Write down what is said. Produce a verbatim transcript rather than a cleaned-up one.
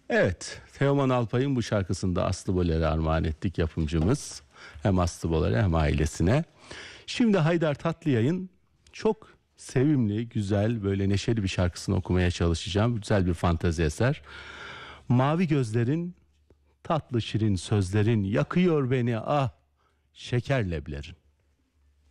Evet, Teoman Alpay'ın bu şarkısını da Aslı Boler'e armağan ettik yapımcımız. Hem Aslı Boler'e hem ailesine. Şimdi Haydar Tatlıyay'ın çok sevimli, güzel, böyle neşeli bir şarkısını okumaya çalışacağım. Güzel bir fantezi eser. Mavi gözlerin, tatlı şirin sözlerin yakıyor beni ah şeker leblerin.